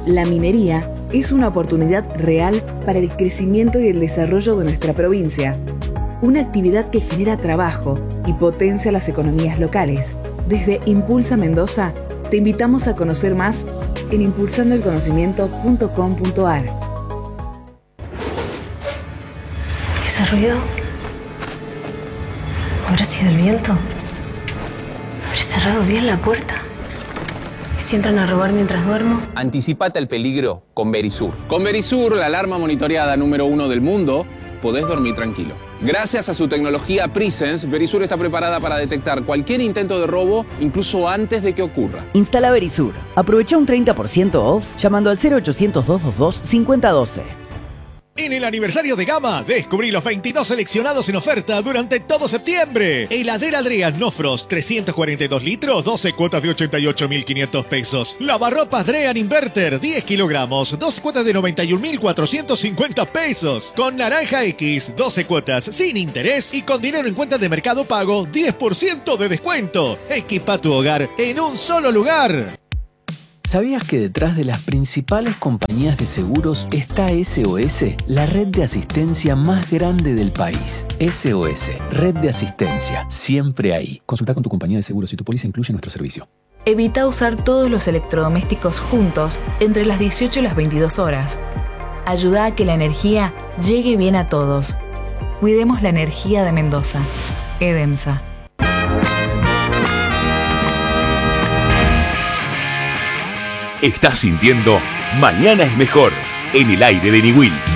La minería es una oportunidad real para el crecimiento y el desarrollo de nuestra provincia. Una actividad que genera trabajo y potencia las economías locales. Desde Impulsa Mendoza, te invitamos a conocer más en impulsandoelconocimiento.com.ar. ¿Ese ruido? ¿Habrá sido el viento? ¿Habré cerrado bien la puerta? ¿Y si entran a robar mientras duermo? Anticipate al peligro con Verisur. Con Verisur, la alarma monitoreada número 1 del mundo, podés dormir tranquilo. Gracias a su tecnología Presence, Verisur está preparada para detectar cualquier intento de robo, incluso antes de que ocurra. Instala Verisur. Aprovecha un 30% off llamando al 0800-222-5012. En el aniversario de Gama, descubrí los 22 seleccionados en oferta durante todo septiembre. Heladera Adrian No Frost, 342 litros, 12 cuotas de 88.500 pesos. Lavarropas Drean Inverter, 10 kilogramos, 12 cuotas de 91.450 pesos. Con Naranja X, 12 cuotas sin interés y con dinero en cuenta de Mercado Pago, 10% de descuento. Equipa tu hogar en un solo lugar. ¿Sabías que detrás de las principales compañías de seguros está SOS, la red de asistencia más grande del país? SOS, red de asistencia, siempre ahí. Consulta con tu compañía de seguros si tu póliza incluye nuestro servicio. Evita usar todos los electrodomésticos juntos entre las 18 y las 22 horas. Ayuda a que la energía llegue bien a todos. Cuidemos la energía de Mendoza. EDEMSA. Estás sintiendo Mañana es Mejor en el aire de Niwil.